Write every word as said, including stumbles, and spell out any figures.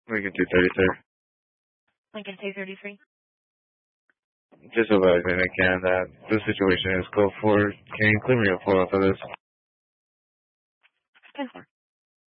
Lincoln two thirty-three. Lincoln two thirty-three. Just advising again that the situation is go forward. Can you clear me up for off of this? ten four.